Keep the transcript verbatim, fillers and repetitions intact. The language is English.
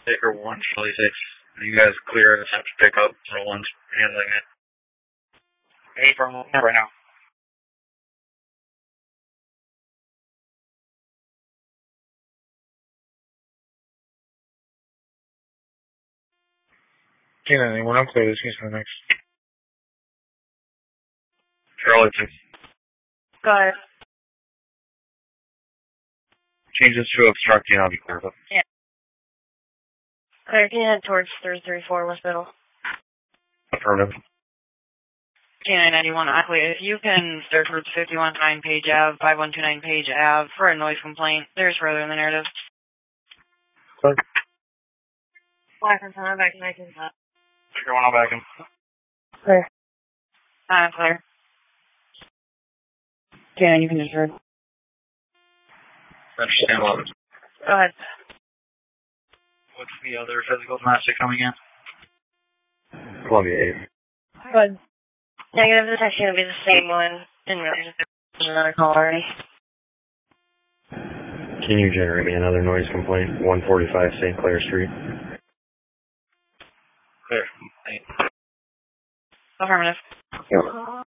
Baker one, Charlie six. You guys clear and have to pick up. Roland's handling it. Hey, from right now. Can't anyone else clear this case for the next? Charlie six. Go ahead. Change this to obstructing, I'll be clear. Yeah. Clear, can you head towards three three four West Middle? Affirmative. K nine ninety-one, Ockley, if you can search routes fifty-one nine Page Ave, five one two nine Page Ave for a noise complaint. There's further in the narrative. Clear. Black and Sun, back in nineteen ten. Figure one, I'll back him. Clear. Uh, clear. K nine, you can just heard. Stand up. Go ahead. What's the other physical domestic coming in? Columbia eight. Good. Negative, the text going to be the same one. Didn't realize there's another call already. Can you generate me another noise complaint? one forty-five Saint Clair Street. Clear. Affirmative. Yep.